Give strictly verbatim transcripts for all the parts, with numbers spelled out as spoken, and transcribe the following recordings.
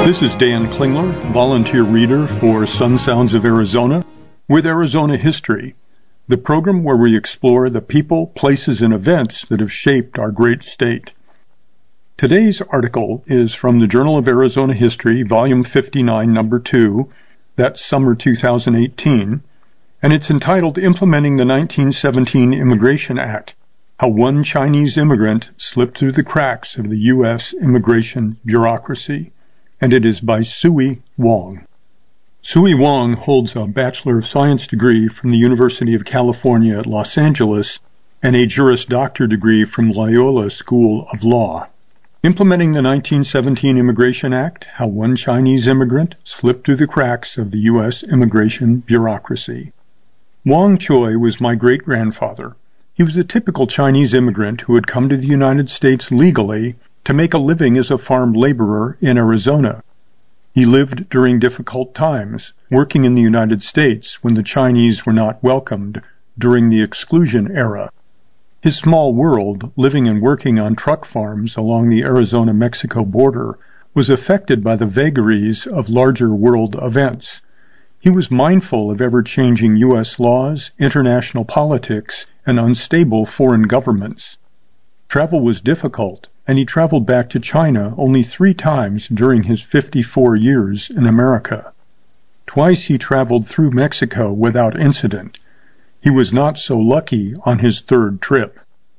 This is Dan Klingler, volunteer reader for Sun Sounds of Arizona, with Arizona History, the program where we explore the people, places, and events that have shaped our great state. Today's article is from the Journal of Arizona History, Volume fifty-nine, Number two, that's summer two thousand eighteen, and it's entitled Implementing the nineteen seventeen Immigration Act, How One Chinese Immigrant Slipped Through the Cracks of the U S Immigration Bureaucracy, and it is by Sui Wong. Sui Wong holds a Bachelor of Science degree from the University of California at Los Angeles and a Juris Doctor degree from Loyola School of Law. Implementing the nineteen seventeen Immigration Act, How One Chinese Immigrant Slipped Through the Cracks of the U S Immigration Bureaucracy. Wong Choi was my great-grandfather. He was a typical Chinese immigrant who had come to the United States legally to make a living as a farm laborer in Arizona. He lived during difficult times, working in the United States when the Chinese were not welcomed during the exclusion era. His small world, living and working on truck farms along the Arizona-Mexico border, was affected by the vagaries of larger world events. He was mindful of ever-changing U S laws, international politics, and unstable foreign governments. Travel was difficult, and he traveled back to China only three times during his fifty-four years in America. Twice he traveled through Mexico without incident. He was not so lucky on his third trip.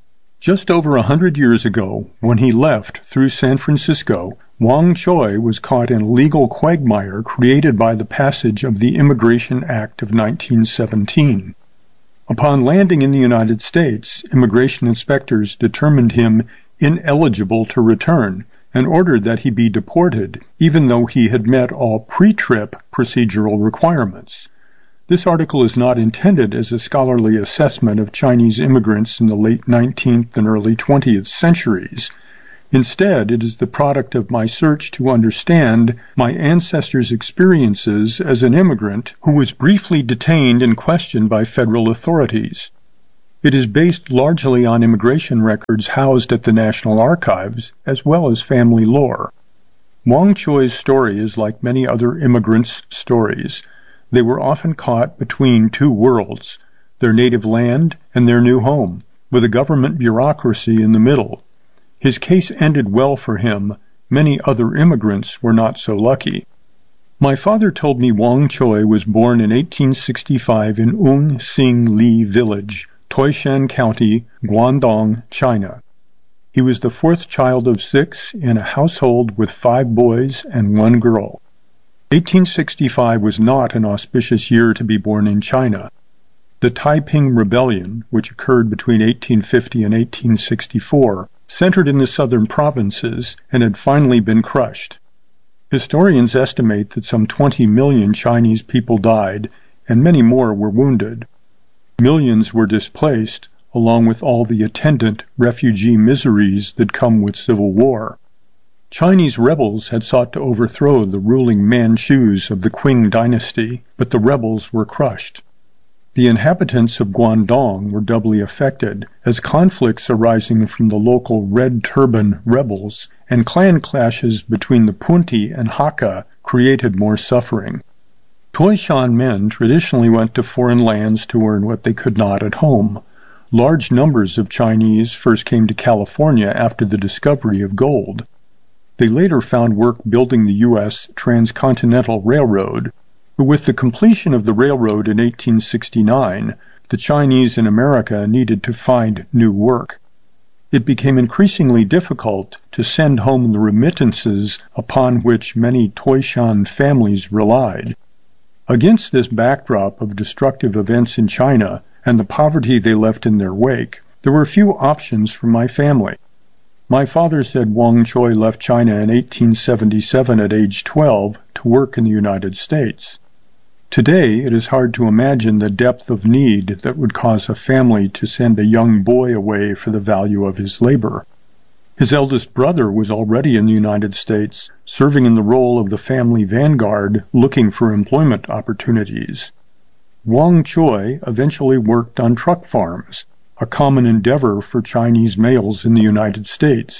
Just over a hundred years ago, when he left through San Francisco, Wong Choi was caught in a legal quagmire created by the passage of the Immigration Act of nineteen seventeen. Upon landing in the United States, immigration inspectors determined him ineligible to return and ordered that he be deported, even though he had met all pre-trip procedural requirements. This article is not intended as a scholarly assessment of Chinese immigrants in the late nineteenth and early twentieth centuries. Instead, it is the product of my search to understand my ancestors' experiences as an immigrant who was briefly detained and questioned by federal authorities. It is based largely on immigration records housed at the National Archives, as well as family lore. Wong Choi's story is like many other immigrants' stories. They were often caught between two worlds, their native land and their new home, with a government bureaucracy in the middle. His case ended well for him. Many other immigrants were not so lucky. My father told me Wong Choi was born in eighteen sixty-five in Ung Sing Li Village, Taishan County, Guangdong, China. He was the fourth child of six in a household with five boys and one girl. eighteen sixty-five was not an auspicious year to be born in China. The Taiping Rebellion, which occurred between eighteen fifty and eighteen sixty-four, centered in the southern provinces and had finally been crushed. Historians estimate that some twenty million Chinese people died, and many more were wounded. Millions were displaced, along with all the attendant refugee miseries that come with civil war. Chinese rebels had sought to overthrow the ruling Manchus of the Qing dynasty, but the rebels were crushed. The inhabitants of Guangdong were doubly affected, as conflicts arising from the local Red Turban rebels and clan clashes between the Punti and Hakka created more suffering. Taishan men traditionally went to foreign lands to earn what they could not at home. Large numbers of Chinese first came to California after the discovery of gold. They later found work building the U S Transcontinental Railroad, but with the completion of the railroad in eighteen sixty-nine, the Chinese in America needed to find new work. It became increasingly difficult to send home the remittances upon which many Taishan families relied. Against this backdrop of destructive events in China and the poverty they left in their wake, there were few options for my family. My father said Wong Choi left China in eighteen seventy-seven at age twelve to work in the United States. Today, it is hard to imagine the depth of need that would cause a family to send a young boy away for the value of his labor. His eldest brother was already in the United States, serving in the role of the family vanguard, looking for employment opportunities. Wong Choi eventually worked on truck farms, a common endeavor for Chinese males in the United States.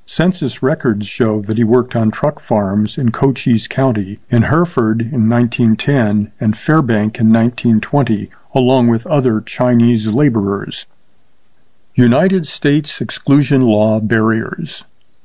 Census records show that he worked on truck farms in Cochise County, in Hereford in nineteen ten, and Fairbank in nineteen twenty, along with other Chinese laborers. United States exclusion law barriers.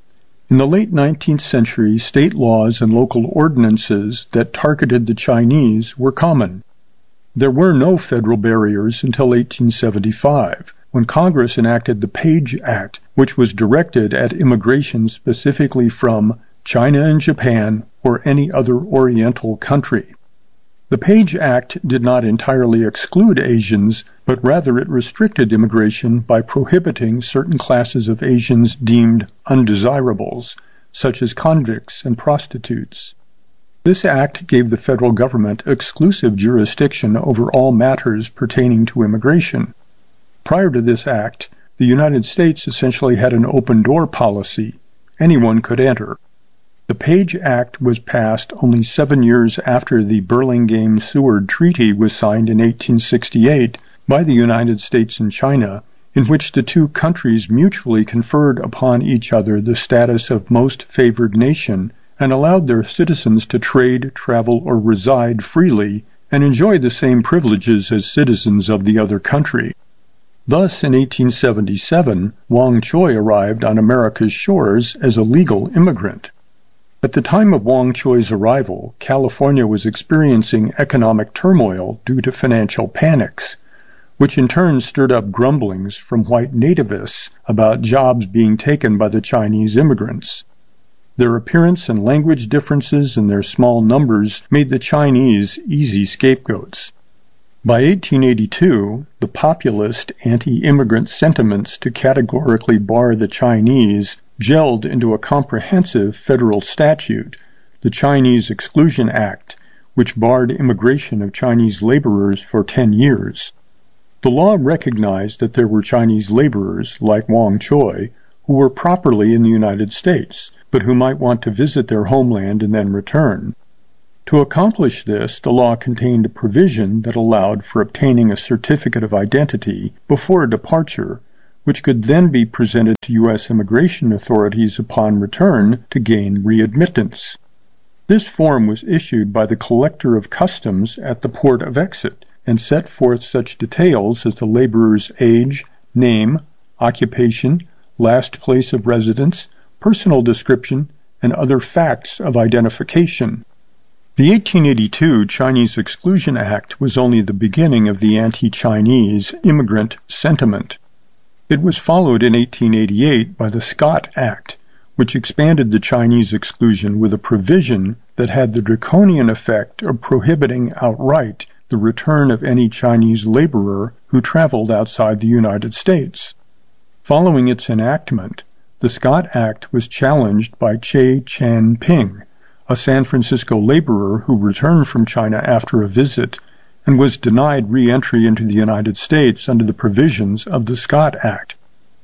In the late nineteenth century, state laws and local ordinances that targeted the Chinese were common. There were no federal barriers until eighteen seventy-five, when Congress enacted the Page Act, which was directed at immigration specifically from China and Japan or any other Oriental country. The Page Act did not entirely exclude Asians, but rather it restricted immigration by prohibiting certain classes of Asians deemed undesirables, such as convicts and prostitutes. This act gave the federal government exclusive jurisdiction over all matters pertaining to immigration. Prior to this act, the United States essentially had an open-door policy. Anyone could enter. The Page Act was passed only seven years after the Burlingame-Seward Treaty was signed in eighteen sixty-eight by the United States and China, in which the two countries mutually conferred upon each other the status of most favored nation and allowed their citizens to trade, travel, or reside freely and enjoy the same privileges as citizens of the other country. Thus, in eighteen seventy-seven, Wong Choi arrived on America's shores as a legal immigrant. At the time of Wong Choi's arrival, California was experiencing economic turmoil due to financial panics, which in turn stirred up grumblings from white nativists about jobs being taken by the Chinese immigrants. Their appearance and language differences and their small numbers made the Chinese easy scapegoats. By eighteen eighty-two, the populist anti-immigrant sentiments to categorically bar the Chinese gelled into a comprehensive federal statute, the Chinese Exclusion Act, which barred immigration of Chinese laborers for ten years. The law recognized that there were Chinese laborers, like Wong Choi, who were properly in the United States, but who might want to visit their homeland and then return. To accomplish this, the law contained a provision that allowed for obtaining a certificate of identity before departure, which could then be presented to U S immigration authorities upon return to gain readmittance. This form was issued by the collector of customs at the port of exit and set forth such details as the laborer's age, name, occupation, last place of residence, personal description, and other facts of identification. The eighteen eighty-two Chinese Exclusion Act was only the beginning of the anti-Chinese immigrant sentiment. It was followed in eighteen eighty-eight by the Scott Act, which expanded the Chinese exclusion with a provision that had the draconian effect of prohibiting outright the return of any Chinese laborer who traveled outside the United States. Following its enactment, the Scott Act was challenged by Che Chan-ping, a San Francisco laborer who returned from China after a visit and was denied re-entry into the United States under the provisions of the Scott Act.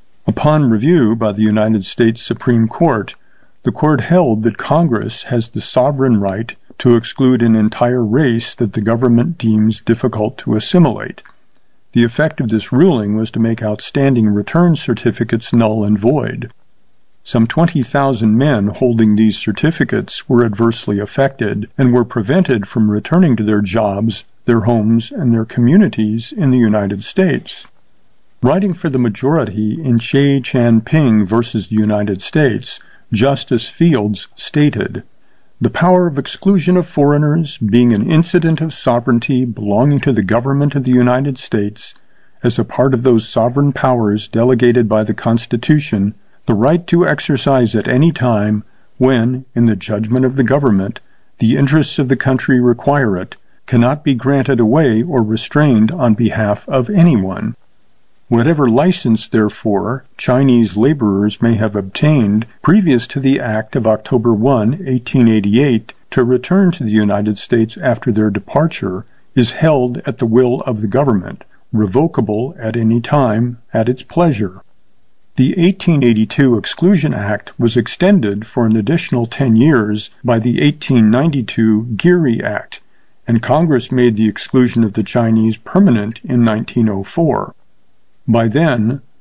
Upon review by the United States Supreme Court, the court held that Congress has the sovereign right to exclude an entire race that the government deems difficult to assimilate. The effect of this ruling was to make outstanding return certificates null and void. Some twenty thousand men holding these certificates were adversely affected and were prevented from returning to their jobs, their homes, and their communities in the United States. Writing for the majority in Che Chan-ping versus the United States, Justice Fields stated, "The power of exclusion of foreigners being an incident of sovereignty belonging to the government of the United States, as a part of those sovereign powers delegated by the Constitution, the right to exercise at any time, when, in the judgment of the government, the interests of the country require it, cannot be granted away or restrained on behalf of anyone. Whatever license, therefore, Chinese laborers may have obtained previous to the Act of October first, eighteen eighty-eight, to return to the United States after their departure, is held at the will of the government, revocable at any time, at its pleasure." The eighteen eighty-two Exclusion Act was extended for an additional ten years by the eighteen ninety-two Geary Act, and Congress made the exclusion of the Chinese permanent in nineteen oh four. By then,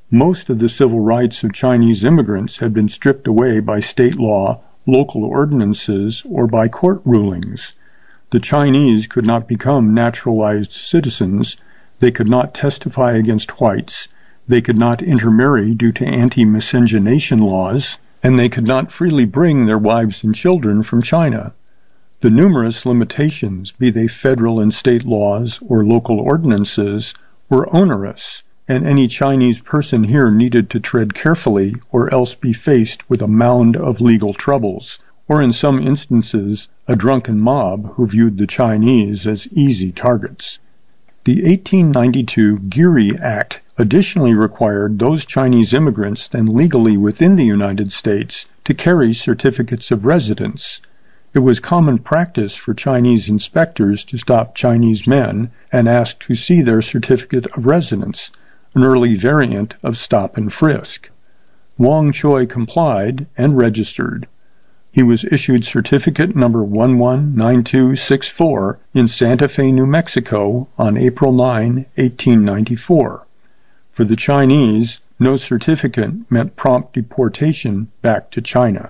Most of the civil rights of Chinese immigrants had been stripped away by state law, local ordinances, or by court rulings. The Chinese could not become naturalized citizens, they could not testify against whites, they could not intermarry due to anti-miscegenation laws, and they could not freely bring their wives and children from China. The numerous limitations, be they federal and state laws or local ordinances, were onerous, and any Chinese person here needed to tread carefully or else be faced with a mound of legal troubles, or in some instances a drunken mob who viewed the Chinese as easy targets. The eighteen ninety-two Geary Act additionally required those Chinese immigrants then legally within the United States to carry certificates of residence. It was common practice for Chinese inspectors to stop Chinese men and ask to see their certificate of residence, an early variant of stop and frisk. Wong Choi complied and registered. He was issued certificate number one one nine two six four in Santa Fe, New Mexico on April ninth, eighteen ninety-four. For the Chinese, no certificate meant prompt deportation back to China.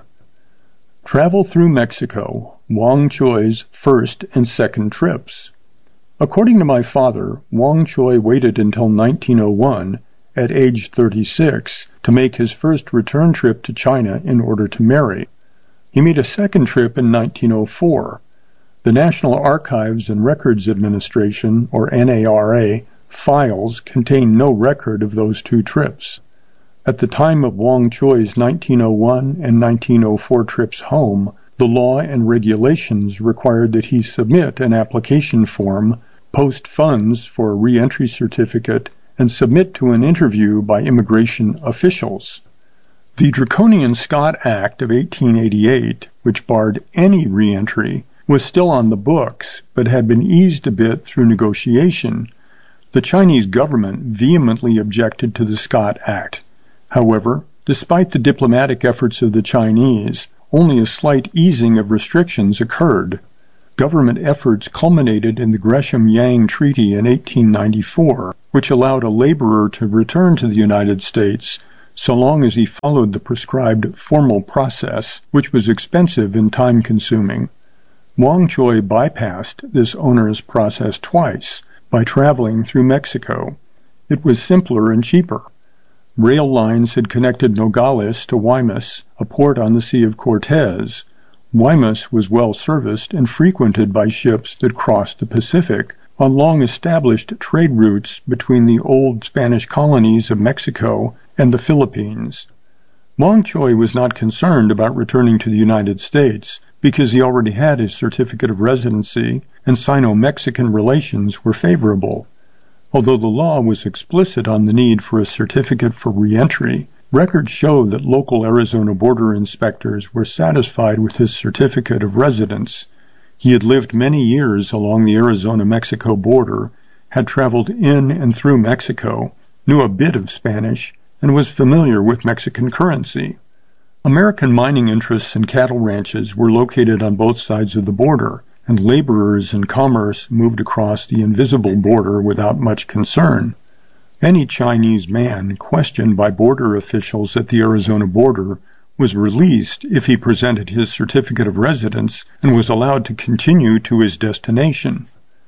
Travel through Mexico, Wong Choi's first and second trips. According to my father, Wong Choi waited until nineteen oh one, at age thirty-six, to make his first return trip to China in order to marry. He made a second trip in nineteen oh four. The National Archives and Records Administration, or N A R A, files contain no record of those two trips. At the time of Wong Choi's nineteen oh one and nineteen oh four trips home, the law and regulations required that he submit an application form, post funds for a re-entry certificate, and submit to an interview by immigration officials. The Draconian Scott Act of eighteen eighty-eight, which barred any re-entry, was still on the books, but had been eased a bit through negotiation. The Chinese government vehemently objected to the Scott Act. However, despite the diplomatic efforts of the Chinese, only a slight easing of restrictions occurred. Government efforts culminated in the Gresham-Yang Treaty in eighteen ninety-four, which allowed a laborer to return to the United States so long as he followed the prescribed formal process, which was expensive and time-consuming. Wong Choi bypassed this onerous process twice by traveling through Mexico. It was simpler and cheaper. Rail lines had connected Nogales to Guaymas, a port on the Sea of Cortez. Guaymas was well serviced and frequented by ships that crossed the Pacific on long-established trade routes between the old Spanish colonies of Mexico and the Philippines. Wong Choi was not concerned about returning to the United States because he already had his certificate of residency and Sino-Mexican relations were favorable. Although the law was explicit on the need for a certificate for re-entry, records show that local Arizona border inspectors were satisfied with his certificate of residence. He had lived many years along the Arizona-Mexico border, had traveled in and through Mexico, knew a bit of Spanish, and was familiar with Mexican currency. American mining interests and cattle ranches were located on both sides of the border, and laborers and commerce moved across the invisible border without much concern. Any Chinese man questioned by border officials at the Arizona border was released if he presented his certificate of residence and was allowed to continue to his destination.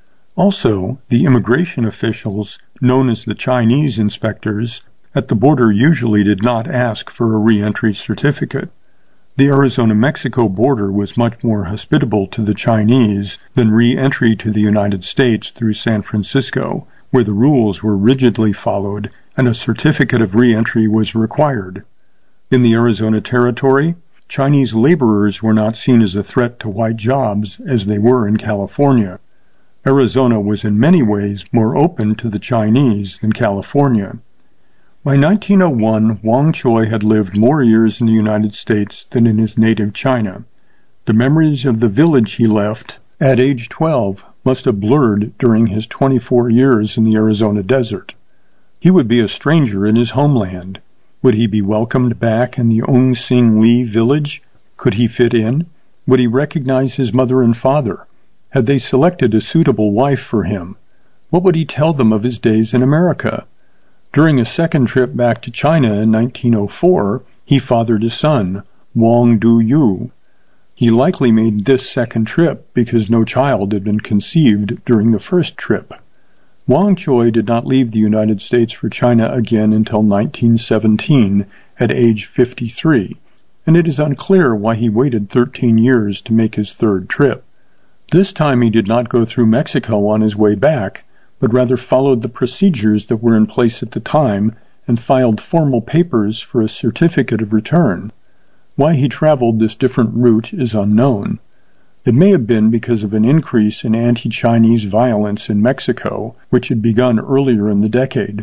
Also, the immigration officials, known as the Chinese inspectors, at the border usually did not ask for a re-entry certificate. The Arizona-Mexico border was much more hospitable to the Chinese than re-entry to the United States through San Francisco, where the rules were rigidly followed and a certificate of re-entry was required. In the Arizona Territory, Chinese laborers were not seen as a threat to white jobs as they were in California. Arizona was in many ways more open to the Chinese than California. By nineteen oh one, Wong Choi had lived more years in the United States than in his native China. The memories of the village he left at age twelve must have blurred during his twenty-four years in the Arizona desert. He would be a stranger in his homeland. Would he be welcomed back in the Ong Sing Lee village? Could he fit in? Would he recognize his mother and father? Had they selected a suitable wife for him? What would he tell them of his days in America? During a second trip back to China in nineteen oh four, he fathered a son, Wang Du-yu. He likely made this second trip because no child had been conceived during the first trip. Wang Choi did not leave the United States for China again until nineteen seventeen, at age fifty-three, and it is unclear why he waited thirteen years to make his third trip. This time he did not go through Mexico on his way back, but rather followed the procedures that were in place at the time and filed formal papers for a certificate of return. Why he traveled this different route is unknown. It may have been because of an increase in anti-Chinese violence in Mexico, which had begun earlier in the decade.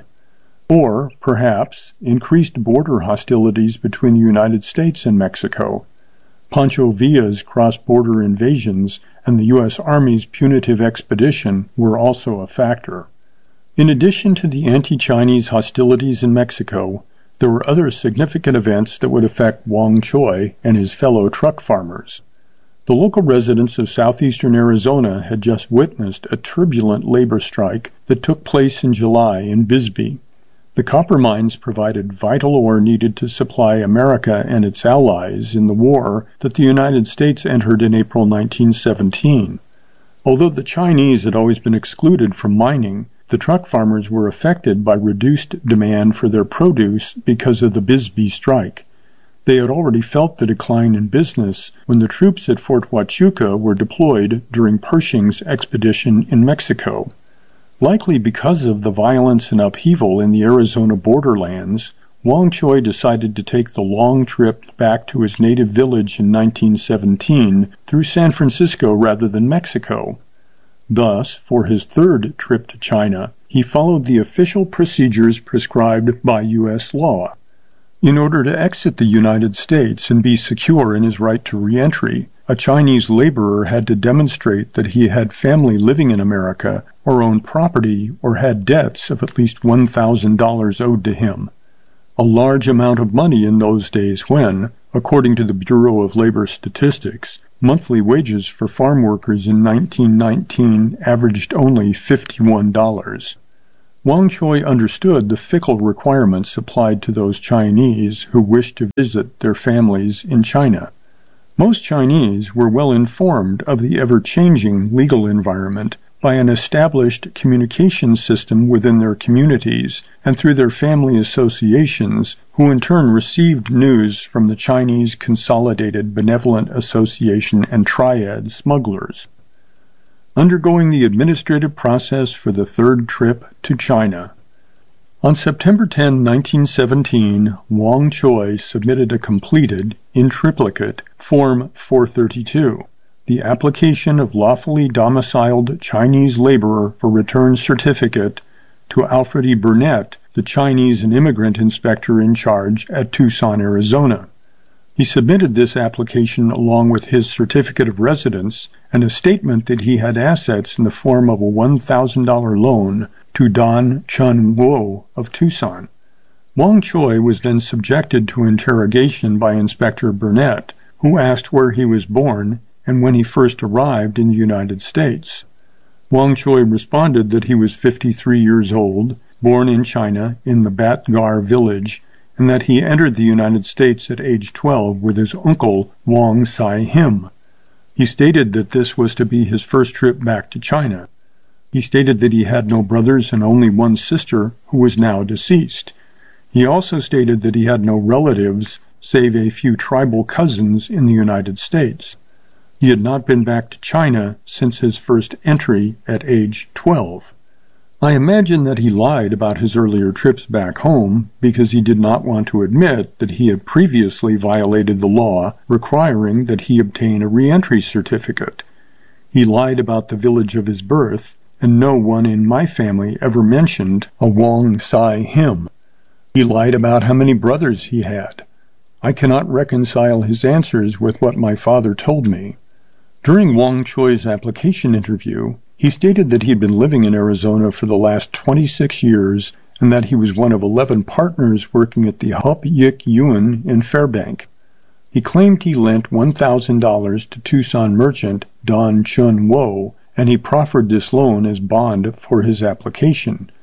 Or, perhaps, increased border hostilities between the United States and Mexico. Pancho Villa's cross-border invasions and the U S Army's punitive expedition were also a factor. In addition to the anti-Chinese hostilities in Mexico, there were other significant events that would affect Wang Choi and his fellow truck farmers. The local residents of southeastern Arizona had just witnessed a turbulent labor strike that took place in July in Bisbee. The copper mines provided vital ore needed to supply America and its allies in the war that the United States entered in April nineteen seventeen. Although the Chinese had always been excluded from mining, the truck farmers were affected by reduced demand for their produce because of the Bisbee strike. They had already felt the decline in business when the troops at Fort Huachuca were deployed during Pershing's expedition in Mexico. Likely because of the violence and upheaval in the Arizona borderlands, Wang Choi decided to take the long trip back to his native village in nineteen seventeen through San Francisco rather than Mexico. Thus, for his third trip to China, he followed the official procedures prescribed by U S law. In order to exit the United States and be secure in his right to re-entry, a Chinese laborer had to demonstrate that he had family living in America or owned property or had debts of at least one thousand dollars owed to him. A large amount of money in those days when, according to the Bureau of Labor Statistics, monthly wages for farm workers in nineteen nineteen averaged only fifty-one dollars. Wang Choi understood the fickle requirements applied to those Chinese who wished to visit their families in China. Most Chinese were well informed of the ever-changing legal environment by an established communication system within their communities and through their family associations, who in turn received news from the Chinese Consolidated Benevolent Association and Triad smugglers. Undergoing the administrative process for the third trip to China. On September tenth, nineteen seventeen, Wang Choi submitted a completed, in triplicate, Form four thirty-two, the application of lawfully domiciled Chinese laborer for return certificate, to Alfred E. Burnett, the Chinese and immigrant inspector in charge at Tucson, Arizona. He submitted this application along with his certificate of residence and a statement that he had assets in the form of a one thousand dollars loan to Don Chun Wo of Tucson. Wang Choi was then subjected to interrogation by Inspector Burnett, who asked where he was born and when he first arrived in the United States. Wang Choi responded that he was fifty-three years old, born in China in the Bat Gar village, and that he entered the United States at age twelve with his uncle, Wang Sai-him. He stated that this was to be his first trip back to China. He stated that he had no brothers and only one sister who was now deceased. He also stated that he had no relatives, save a few tribal cousins in the United States. He had not been back to China since his first entry at age twelve. I imagine that he lied about his earlier trips back home because he did not want to admit that he had previously violated the law requiring that he obtain a re-entry certificate. He lied about the village of his birth, and no one in my family ever mentioned a Wang Sai-him. He lied about how many brothers he had. I cannot reconcile his answers with what my father told me. During Wang Choi's application interview, he stated that he had been living in Arizona for the last twenty-six years and that he was one of eleven partners working at the Hup Yik Yuen in Fairbank. He claimed he lent one thousand dollars to Tucson merchant Don Chun Wo, and he proffered this loan as bond for his application.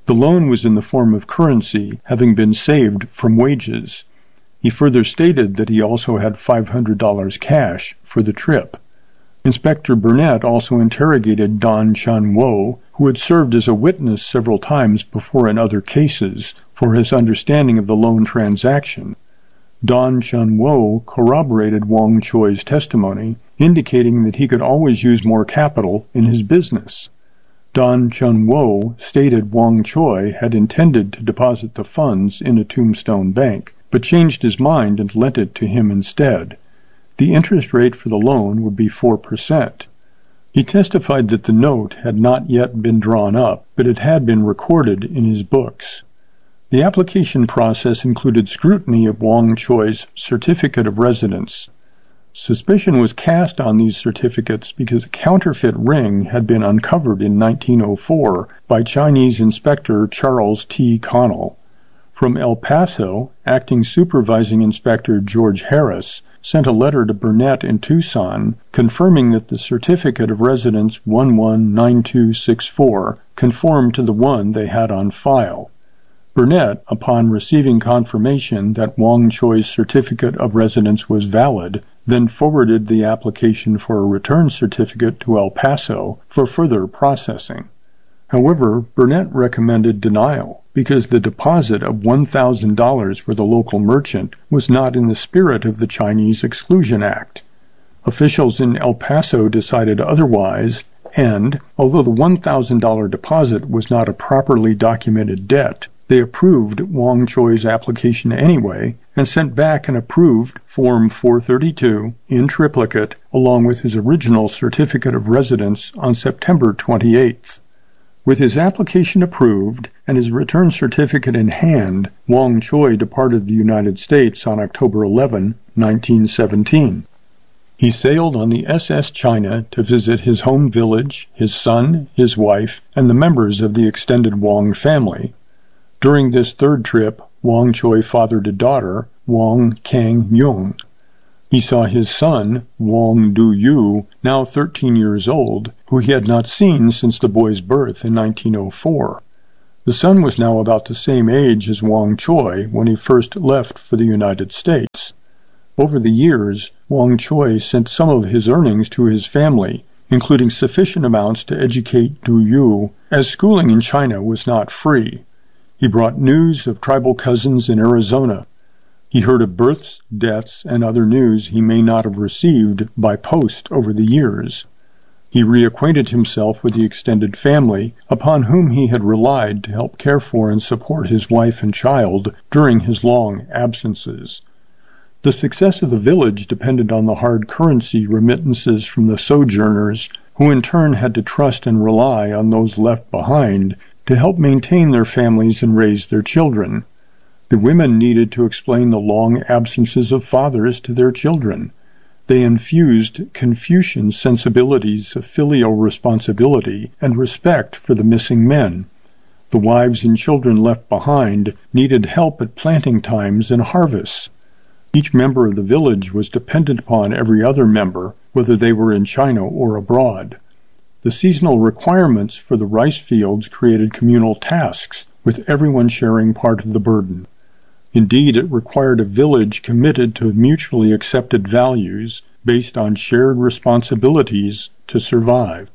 The loan was in the form of currency, having been saved from wages. He further stated that he also had five hundred dollars cash for the trip. Inspector Burnett also interrogated Don Chun-Wo, who had served as a witness several times before in other cases, for his understanding of the loan transaction. Don Chun-Wo corroborated Wong Choi's testimony, indicating that he could always use more capital in his business. Don Chun-Wo stated Wong Choi had intended to deposit the funds in a Tombstone bank, but changed his mind and lent it to him instead. The interest rate for the loan would be four percent. He testified that the note had not yet been drawn up, but it had been recorded in his books. The application process included scrutiny of Wong Choi's certificate of residence. Suspicion was cast on these certificates because a counterfeit ring had been uncovered in nineteen oh four by Chinese Inspector Charles T. Connell. From El Paso, Acting Supervising Inspector George Harris sent a letter to Burnett in Tucson confirming that the certificate of residence one one nine two six four conformed to the one they had on file. Burnett, upon receiving confirmation that Wong Choi's certificate of residence was valid, then forwarded the application for a return certificate to El Paso for further processing. However, Burnett recommended denial because the deposit of one thousand dollars for the local merchant was not in the spirit of the Chinese Exclusion Act. Officials in El Paso decided otherwise, and, although the one thousand dollars deposit was not a properly documented debt, they approved Wong Choi's application anyway and sent back an approved Form four thirty-two in triplicate along with his original certificate of residence on September twenty-eighth. With his application approved and his return certificate in hand, Wong Choi departed the United States on October eleventh, nineteen seventeen. He sailed on the S S China to visit his home village, his son, his wife, and the members of the extended Wong family. During this third trip, Wong Choi fathered a daughter, Wong Kang-myung. He saw his son, Wong Du-yu, now thirteen years old, who he had not seen since the boy's birth in nineteen oh four. The son was now about the same age as Wong Choi when he first left for the United States. Over the years, Wong Choi sent some of his earnings to his family, including sufficient amounts to educate Du-yu, as schooling in China was not free. He brought news of tribal cousins in Arizona. He heard of births, deaths, and other news he may not have received by post over the years. He reacquainted himself with the extended family, upon whom he had relied to help care for and support his wife and child during his long absences. The success of the village depended on the hard currency remittances from the sojourners, who in turn had to trust and rely on those left behind to help maintain their families and raise their children. The women needed to explain the long absences of fathers to their children. They infused Confucian sensibilities of filial responsibility and respect for the missing men. The wives and children left behind needed help at planting times and harvests. Each member of the village was dependent upon every other member, whether they were in China or abroad. The seasonal requirements for the rice fields created communal tasks, with everyone sharing part of the burden. Indeed, it required a village committed to mutually accepted values based on shared responsibilities to survive.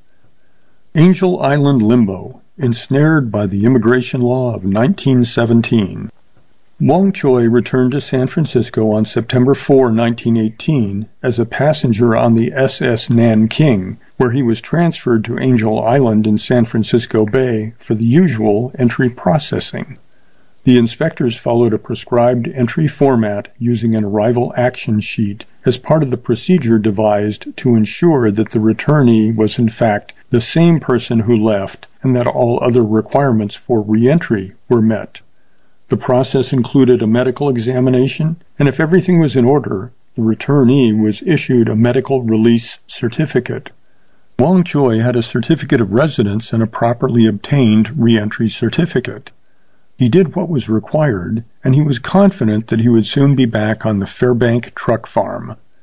Angel Island Limbo, ensnared by the immigration law of nineteen seventeen. Wong Choi returned to San Francisco on September fourth, nineteen eighteen, as a passenger on the S S Nanking, where he was transferred to Angel Island in San Francisco Bay for the usual entry processing. The inspectors followed a prescribed entry format using an arrival action sheet as part of the procedure devised to ensure that the returnee was in fact the same person who left and that all other requirements for re-entry were met. The process included a medical examination, and if everything was in order, the returnee was issued a medical release certificate. Wong Choi had a certificate of residence and a properly obtained re-entry certificate. He did what was required, and he was confident that he would soon be back on the Fairbank truck farm.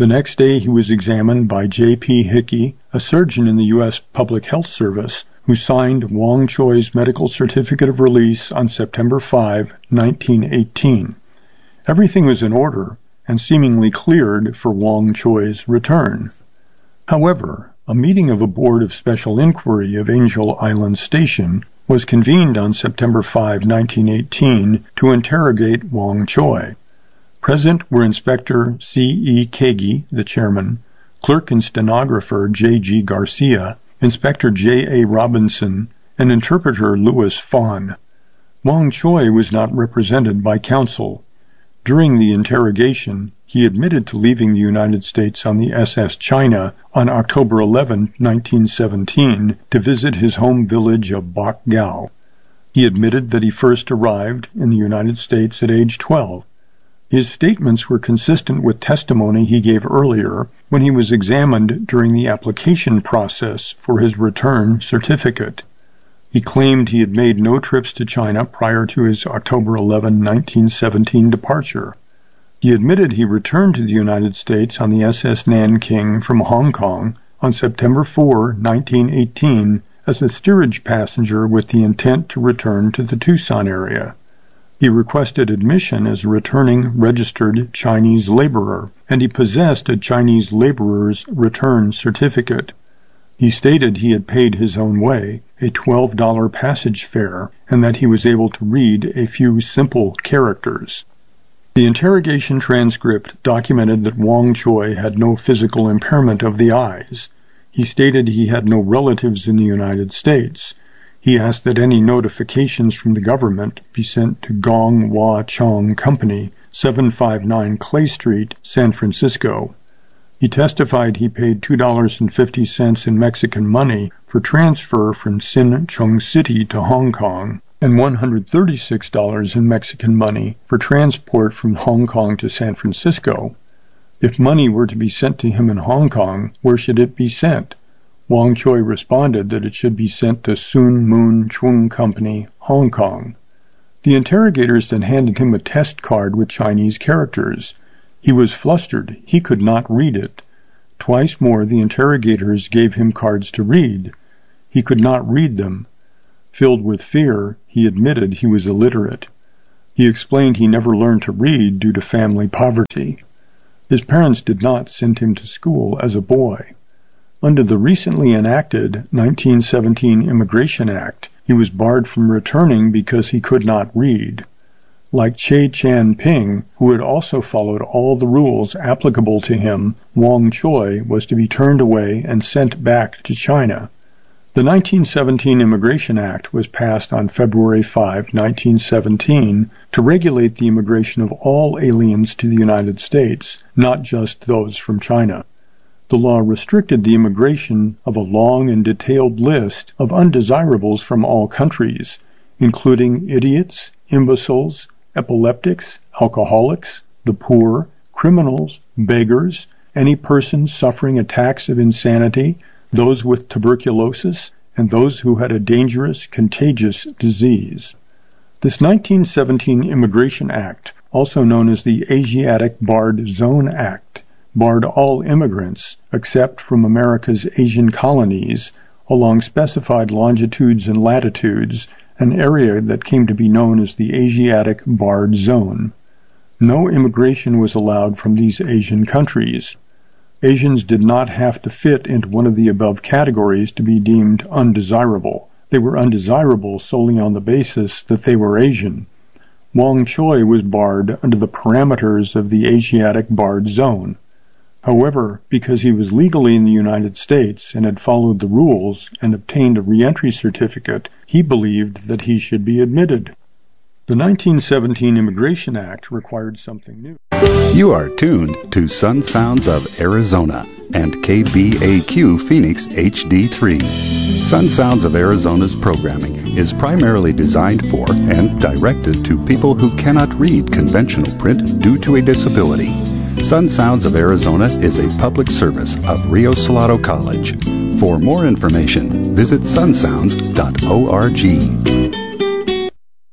The next day he was examined by J P Hickey, a surgeon in the U S Public Health Service, who signed Wong Choi's medical certificate of release on September fifth, nineteen eighteen. Everything was in order and seemingly cleared for Wong Choi's return. However, a meeting of a board of special inquiry of Angel Island Station was convened on September fifth, nineteen eighteen, to interrogate Wong Choi. Present were Inspector C E Kagi, the chairman, clerk and stenographer J G Garcia, Inspector J A Robinson, and interpreter Louis Fawn. Wong Choi was not represented by counsel. During the interrogation, he admitted to leaving the United States on the S S China on October eleventh, nineteen seventeen, to visit his home village of Bok Gao. He admitted that he first arrived in the United States at age twelve. His statements were consistent with testimony he gave earlier when he was examined during the application process for his return certificate. He claimed he had made no trips to China prior to his October eleventh, nineteen seventeen departure. He admitted he returned to the United States on the S S Nanking from Hong Kong on September fourth, nineteen eighteen, as a steerage passenger with the intent to return to the Tucson area. He requested admission as a returning registered Chinese laborer, and he possessed a Chinese laborer's return certificate. He stated he had paid his own way, a twelve dollar passage fare, and that he was able to read a few simple characters. The interrogation transcript documented that Wong Choi had no physical impairment of the eyes. He stated he had no relatives in the United States. He asked that any notifications from the government be sent to Gong Hwa Chong Company, seven fifty-nine Clay Street, San Francisco. He testified he paid two dollars and fifty cents in Mexican money for transfer from Sin Chung City to Hong Kong, and one hundred thirty-six dollars in Mexican money for transport from Hong Kong to San Francisco. If money were to be sent to him in Hong Kong, where should it be sent? Wong Choi responded that it should be sent to Sun Moon Chung Company, Hong Kong. The interrogators then handed him a test card with Chinese characters. He was flustered. He could not read it. Twice more the interrogators gave him cards to read. He could not read them. Filled with fear, he admitted he was illiterate. He explained he never learned to read due to family poverty. His parents did not send him to school as a boy. Under the recently enacted nineteen seventeen Immigration Act, he was barred from returning because he could not read. Like Che Chan Ping, who had also followed all the rules applicable to him, Wong Choi was to be turned away and sent back to China. The nineteen seventeen Immigration Act was passed on February fifth, nineteen seventeen, to regulate the immigration of all aliens to the United States, not just those from China. The law restricted the immigration of a long and detailed list of undesirables from all countries, including idiots, imbeciles, epileptics, alcoholics, the poor, criminals, beggars, any person suffering attacks of insanity, those with tuberculosis, and those who had a dangerous, contagious disease. This nineteen seventeen Immigration Act, also known as the Asiatic Barred Zone Act, barred all immigrants, except from America's Asian colonies, along specified longitudes and latitudes, an area that came to be known as the Asiatic Barred Zone. No immigration was allowed from these Asian countries. Asians did not have to fit into one of the above categories to be deemed undesirable. They were undesirable solely on the basis that they were Asian. Wong Choi was barred under the parameters of the Asiatic Barred Zone. However, because he was legally in the United States and had followed the rules and obtained a reentry certificate, he believed that he should be admitted. The nineteen seventeen Immigration Act required something new. You are tuned to Sun Sounds of Arizona and K B A Q Phoenix H D three. Sun Sounds of Arizona's programming is primarily designed for and directed to people who cannot read conventional print due to a disability. Sun Sounds of Arizona is a public service of Rio Salado College. For more information, visit sun sounds dot org.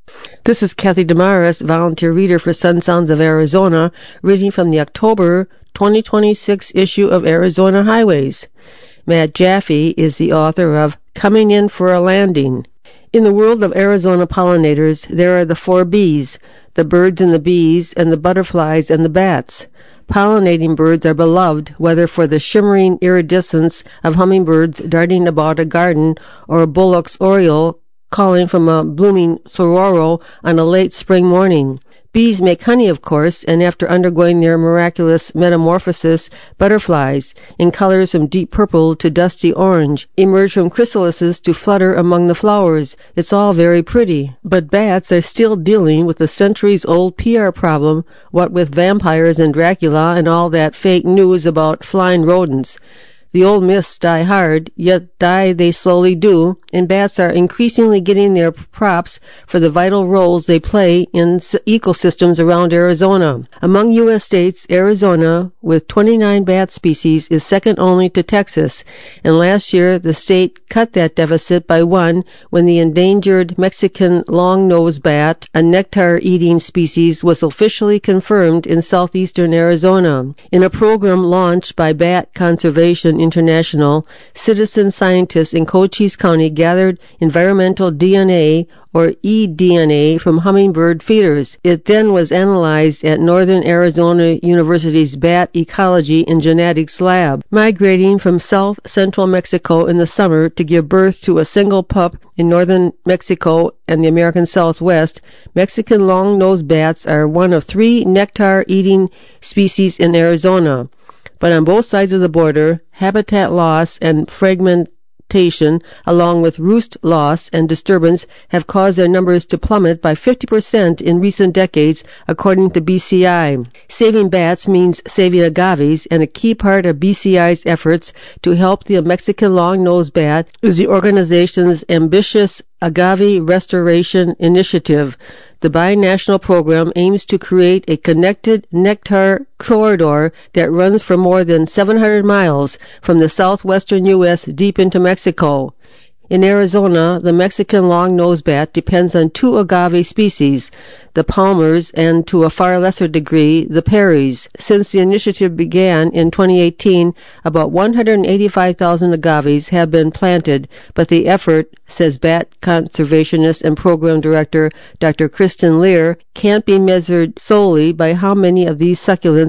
This is Kathy Damaris, volunteer reader for Sun Sounds of Arizona, reading from the October twenty twenty-six issue of Arizona Highways. Matt Jaffe is the author of Coming In for a Landing. In the world of Arizona pollinators, there are the four B's, the birds and the bees, and the butterflies and the bats. Pollinating birds are beloved, whether for the shimmering iridescence of hummingbirds darting about a garden or a bullock's oriole calling from a blooming sororo on a late spring morning. Bees make honey, of course, and after undergoing their miraculous metamorphosis, butterflies, in colors from deep purple to dusty orange, emerge from chrysalises to flutter among the flowers. It's all very pretty. But bats are still dealing with the centuries-old P R problem, what with vampires and Dracula and all that fake news about flying rodents. The old myths die hard, yet die they slowly do, and bats are increasingly getting their props for the vital roles they play in ecosystems around Arizona. Among U S states, Arizona, with twenty-nine bat species, is second only to Texas, and last year the state cut that deficit by one when the endangered Mexican long-nosed bat, a nectar-eating species, was officially confirmed in southeastern Arizona. In a program launched by Bat Conservation International, citizen scientists in Cochise County gathered environmental D N A or eDNA from hummingbird feeders. It then was analyzed at Northern Arizona University's Bat Ecology and Genetics Lab. Migrating from south central Mexico in the summer to give birth to a single pup in northern Mexico and the American Southwest, Mexican long-nosed bats are one of three nectar-eating species in Arizona. But on both sides of the border, habitat loss and fragmentation, along with roost loss and disturbance, have caused their numbers to plummet by fifty percent in recent decades, according to B C I. Saving bats means saving agaves, and a key part of B C I's efforts to help the Mexican long-nosed bat is the organization's ambitious Agave Restoration Initiative. The binational program aims to create a connected nectar corridor that runs for more than seven hundred miles from the southwestern U S deep into Mexico. In Arizona, the Mexican long-nosed bat depends on two agave species, the palmers and, to a far lesser degree, the peris. Since the initiative began in twenty eighteen, about one hundred eighty-five thousand agaves have been planted, but the effort, says bat conservationist and program director Doctor Kristen Lear, can't be measured solely by how many of these succulents